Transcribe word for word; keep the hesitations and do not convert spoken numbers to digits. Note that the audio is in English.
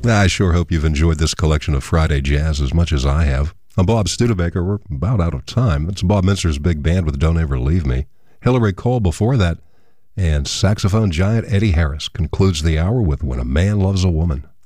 I sure hope you've enjoyed this collection of Friday jazz as much as I have. I'm Bob Studebaker. We're about out of time. That's Bob Minster's big band with Don't Ever Leave Me. Hillary Cole before that, and saxophone giant Eddie Harris concludes the hour with When a Man Loves a Woman.